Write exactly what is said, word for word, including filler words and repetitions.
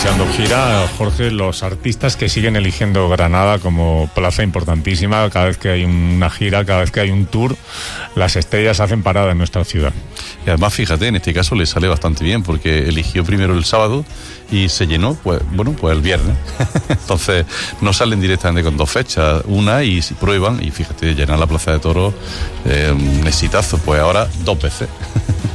anunciando gira, Jorge, los artistas que siguen eligiendo Granada como plaza importantísima. Cada vez que hay una gira, cada vez que hay un tour, las estrellas hacen parada en nuestra ciudad. Y además, fíjate, en este caso le sale bastante bien, porque eligió primero el sábado y se llenó, pues bueno, pues el viernes. Entonces, no salen directamente con dos fechas, una y si prueban, y fíjate, llenar la Plaza de Toros, eh, un exitazo, pues ahora dos veces.